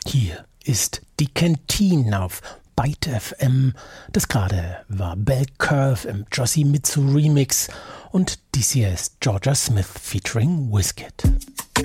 Hier ist die Kantine auf Byte FM. Das gerade war Bell Curve im Josie Mitsu Remix und dies hier ist Georgia Smith featuring Wizkid.